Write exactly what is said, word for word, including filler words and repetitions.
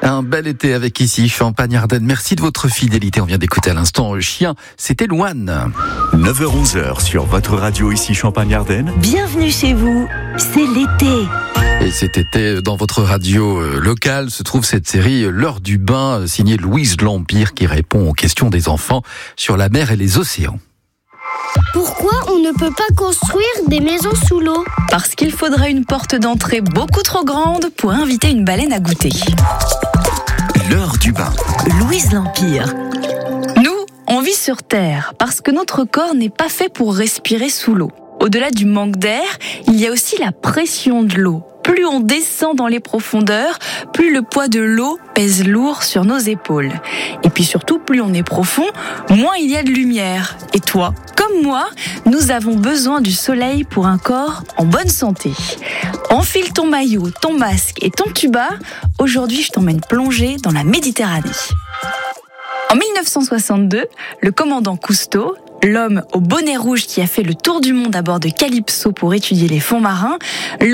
Un bel été avec ici, Champagne-Ardenne. Merci de votre fidélité. On vient d'écouter à l'instant Chien, c'était Louane. neuf heures onze sur votre radio ici Champagne-Ardenne. Bienvenue chez vous, c'est l'été. Et cet été, dans votre radio locale, se trouve cette série L'heure du bain, signée Louise Lampire, qui répond aux questions des enfants sur la mer et les océans. Pourquoi on ne peut pas construire des maisons sous l'eau ? Parce qu'il faudrait une porte d'entrée beaucoup trop grande pour inviter une baleine à goûter. L'heure du bain. Louise Lampire. Nous, on vit sur Terre parce que notre corps n'est pas fait pour respirer sous l'eau. Au-delà du manque d'air, il y a aussi la pression de l'eau. Plus on descend dans les profondeurs, plus le poids de l'eau pèse lourd sur nos épaules. Et puis surtout, plus on est profond, moins il y a de lumière. Et toi, comme moi, nous avons besoin du soleil pour un corps en bonne santé. Enfile ton maillot, ton masque et ton tuba. Aujourd'hui, je t'emmène plonger dans la Méditerranée. En dix-neuf cent soixante-deux, le commandant Cousteau, l'homme au bonnet rouge qui a fait le tour du monde à bord de Calypso pour étudier les fonds marins,